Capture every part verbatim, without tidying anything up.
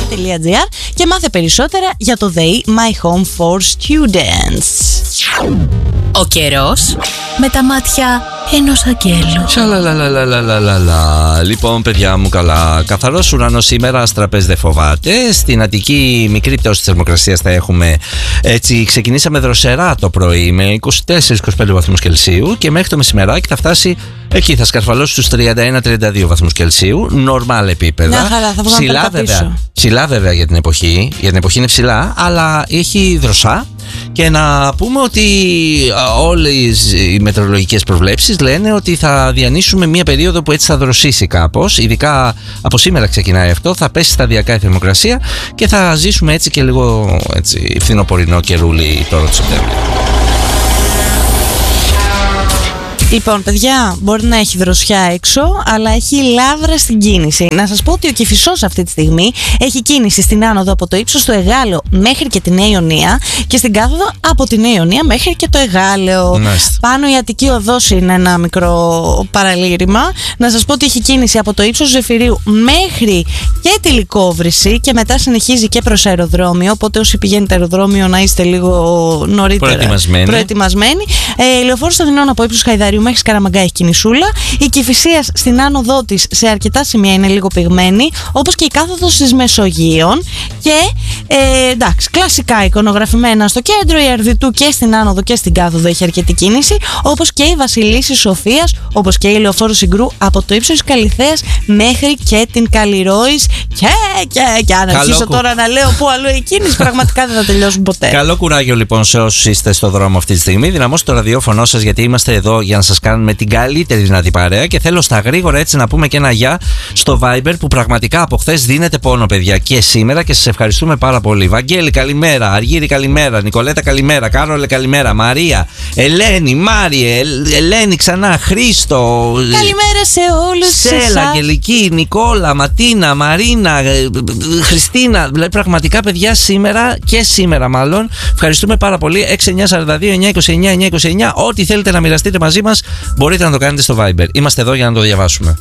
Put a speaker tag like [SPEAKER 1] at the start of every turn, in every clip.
[SPEAKER 1] τελεία τζι άρ και μάθε περισσότερα για το ΔΕΗ My Home for Students.
[SPEAKER 2] Ο καιρός με τα μάτια ενός αγγέλου.
[SPEAKER 3] Σαλαλαλαλαλαλαλα. Λοιπόν, παιδιά μου, καλά. Καθαρός ουρανός σήμερα, αστραπές δεν φοβάται. Στην Αττική, μικρή πτώση της θερμοκρασίας θα έχουμε. Έτσι, ξεκινήσαμε δροσερά το πρωί με είκοσι τέσσερα είκοσι πέντε βαθμούς Κελσίου και μέχρι το μεσημεράκι θα φτάσει εκεί, θα σκαρφαλώσει στους τριάντα ένα τριάντα δύο βαθμούς Κελσίου. Νορμάλ επίπεδα.
[SPEAKER 1] Μια χαρά, θα βγάλουμε
[SPEAKER 3] ψηλά, βέβαια, ψηλά βέβαια για την εποχή. Για την εποχή είναι ψηλά, αλλά έχει δροσά. Και να πούμε ότι όλες οι μετεωρολογικές προβλέψεις λένε ότι θα διανύσουμε μια περίοδο που έτσι θα δροσίσει κάπως. Ειδικά από σήμερα ξεκινάει αυτό. Θα πέσει σταδιακά η θερμοκρασία και θα ζήσουμε έτσι και λίγο έτσι, φθινοπορεινό καιρούλι τώρα το Σεπτέμβριο.
[SPEAKER 1] Λοιπόν, παιδιά, μπορεί να έχει δροσιά έξω, αλλά έχει λάβρα στην κίνηση. Να σας πω ότι ο Κηφισός αυτή τη στιγμή έχει κίνηση στην άνοδο από το ύψος του Εγάλεο μέχρι και τη Νέα Ιωνία και στην κάθοδο από τη Νέα Ιωνία μέχρι και το Εγάλεο.
[SPEAKER 3] Μάλιστα.
[SPEAKER 1] Πάνω η Αττική Οδός είναι ένα μικρό παραλήρημα. Να σας πω ότι έχει κίνηση από το ύψος Ζεφυρίου μέχρι και τη Λυκόβρηση και μετά συνεχίζει και προς αεροδρόμιο. Οπότε όσοι πηγαίνετε αεροδρόμιο να είστε λίγο νωρίτερα
[SPEAKER 3] προετοιμασμένοι.
[SPEAKER 1] προετοιμασμένοι. Ε, Λεωφόρος Αθηνών από ύψος Χαϊδαρίου μέχρι Σκαραμαγκά έχει κινησούλα. Η Κηφισίας στην άνοδό της σε αρκετά σημεία είναι λίγο πυγμένη, όπως και η κάθοδος της Μεσογείων. Και ε, εντάξει, κλασικά εικονογραφημένα στο κέντρο, η Αρδιτού και στην άνοδο και στην κάθοδο έχει αρκετή κίνηση, όπως και η Βασιλίσσης Σοφίας, όπως και η Λεωφόρο Συγκρού από το ύψος της Καλιθέας μέχρι και την Καλλιρόης. Και, και, και αν αρχίσω κου... τώρα να λέω πού αλλού η κίνηση, πραγματικά δεν θα τελειώσουν ποτέ.
[SPEAKER 3] Καλό κουράγιο λοιπόν σε όσους είστε στο δρόμο αυτή τη στιγμή. Δυναμώστε το ραδιόφωνο σας, γιατί είμαστε εδώ για να σας κάνουμε την καλύτερη δυνατή παρέα. Και θέλω στα γρήγορα έτσι να πούμε και ένα γεια στο Viber που πραγματικά από χθες δίνεται πόνο, παιδιά, και σήμερα, και σας ευχαριστούμε πάρα πολύ. Βαγγέλη, καλημέρα. Αργύρη, καλημέρα. Νικολέτα, καλημέρα. Κάρολε, καλημέρα. Μαρία, Ελένη, Μάριε, Ελένη ξανά, Χρήστο.
[SPEAKER 1] Καλημέρα σε όλους.
[SPEAKER 3] Σέλα, Αγγελική, Νικόλα, Ματίνα, Μαρίνα, Χριστίνα. Δηλαδή, πραγματικά, παιδιά, σήμερα και σήμερα μάλλον. Ευχαριστούμε πάρα πολύ. έξι εννιά σαράντα δύο εννιά είκοσι εννιά εννιά είκοσι εννιά. Ό,τι θέλετε να μοιραστείτε μαζί μας, μπορείτε να το κάνετε στο Viber. Είμαστε εδώ για να το διαβάσουμε.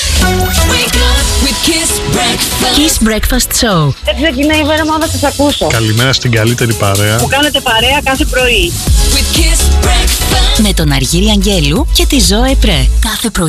[SPEAKER 2] Kiss Breakfast Show.
[SPEAKER 4] Έτσι ξεκινάει η μέρα μου να σας ακούσω.
[SPEAKER 5] Καλημέρα στην καλύτερη παρέα
[SPEAKER 4] που κάνετε παρέα κάθε πρωί.
[SPEAKER 2] Με τον Αργύρη Αγγέλου και τη Ζωέ Πρέ. Κάθε πρωί.